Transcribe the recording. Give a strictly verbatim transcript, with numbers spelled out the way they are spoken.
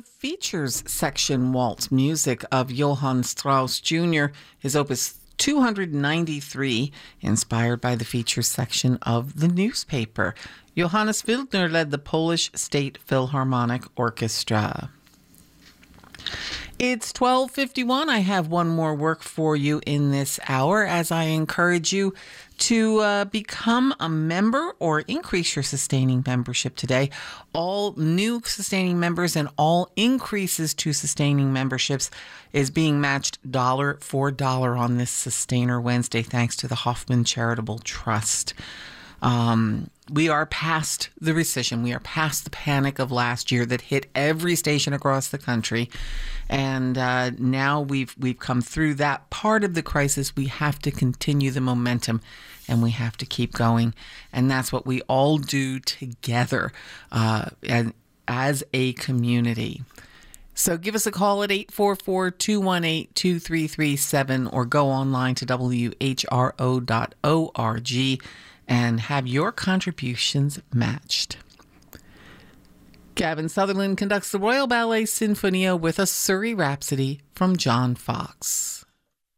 features section waltz music of Johann Strauss Junior, his opus two hundred ninety-three, inspired by the features section of the newspaper. Johannes Wildner led the Polish State Philharmonic Orchestra. It's twelve fifty-one. I have one more work for you in this hour as I encourage you to uh, become a member or increase your sustaining membership today. All new sustaining members and all increases to sustaining memberships is being matched dollar for dollar on this Sustainer Wednesday, thanks to the Hoffman Charitable Trust. Um, we are past the recession. We are past the panic of last year that hit every station across the country. And uh, now we've we've come through that part of the crisis. We have to continue the momentum and we have to keep going. And that's what we all do together uh, and as a community. So give us a call at eight four four, two one eight, two three three seven or go online to w h r o dot org and have your contributions matched. Gavin Sutherland conducts the Royal Ballet Sinfonia with a Surrey Rhapsody from John Fox.